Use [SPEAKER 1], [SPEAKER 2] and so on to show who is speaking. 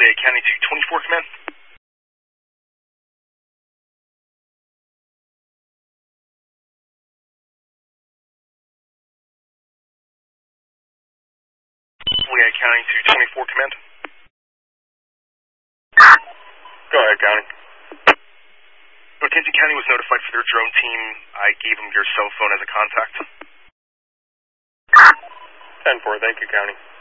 [SPEAKER 1] Fleet County to 24 Command. Fleet County to 24 Command.
[SPEAKER 2] Go ahead, County.
[SPEAKER 1] Mackenzie County was notified for their drone team. I gave them your cell phone as a contact.
[SPEAKER 2] 10-4, thank you, County.